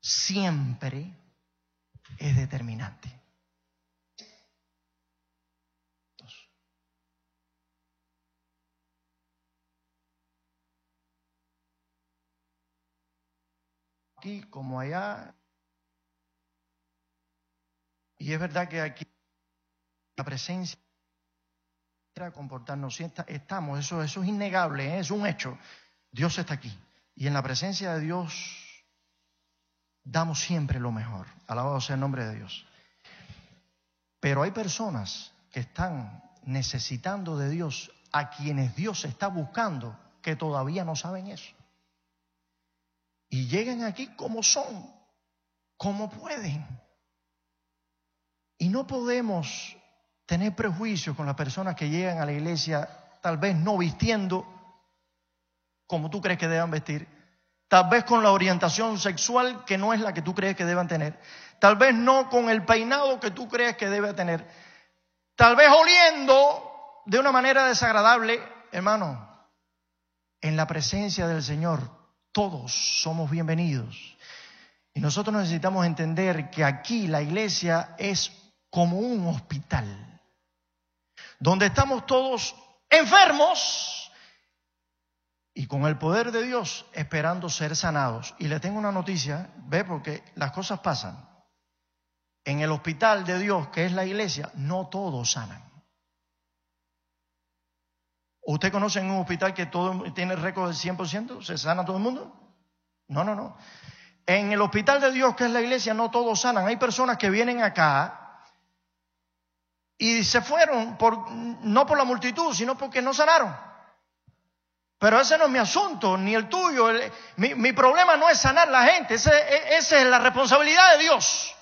siempre es determinante. Aquí como allá, y es verdad que aquí la presencia para comportarnos, estamos, eso es innegable, es un hecho. Dios está aquí y en la presencia de Dios damos siempre lo mejor. Alabado sea el nombre de Dios. Pero hay personas que están necesitando de Dios, a quienes Dios está buscando, que todavía no saben eso. Y llegan aquí como son, como pueden. Y no podemos tener prejuicios con las personas que llegan a la iglesia, tal vez no vistiendo como tú crees que deban vestir, tal vez con la orientación sexual que no es la que tú crees que deban tener, tal vez no con el peinado que tú crees que debe tener, tal vez oliendo de una manera desagradable. Hermano, en la presencia del Señor todos somos bienvenidos. Y nosotros necesitamos entender que aquí la iglesia es como un hospital, donde estamos todos enfermos y con el poder de Dios esperando ser sanados. Y le tengo una noticia, ve, porque las cosas pasan. En el hospital de Dios, que es la iglesia, no todos sanan. ¿Usted conoce en un hospital que todo tiene récord del 100%? ¿Se sana todo el mundo? No. En el hospital de Dios, que es la iglesia, no todos sanan. Hay personas que vienen acá y se fueron no por la multitud, sino porque no sanaron. Pero ese no es mi asunto, ni el tuyo. Mi problema no es sanar la gente. Esa es la responsabilidad de Dios.